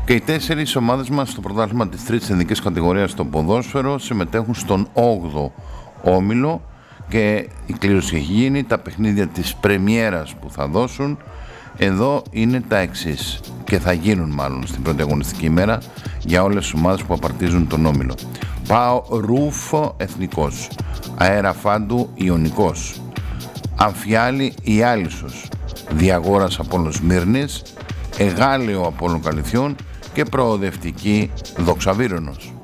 Και οι 4 ομάδες μας στο πρωτάθλημα της 3ης εθνικής κατηγορίας στο ποδόσφαιρο συμμετέχουν στον 8ο όμιλο και η κλήρωση έχει γίνει. Τα παιχνίδια της πρεμιέρας που θα δώσουν εδώ είναι τα εξής και θα γίνουν μάλλον στην πρώτη αγωνιστική ημέρα για όλες τις ομάδες που απαρτίζουν τον όμιλο. ΠΑΟ Ρούφο Εθνικός, Αέρα Φάντου Ιωνικός, Αμφιάλη Ιάλισσος, Διαγόρας Απόλλων Σμύρνης, Εγάλεο Απόλλων Καλυθιών και Προοδευτική Δοξαβύρωνος.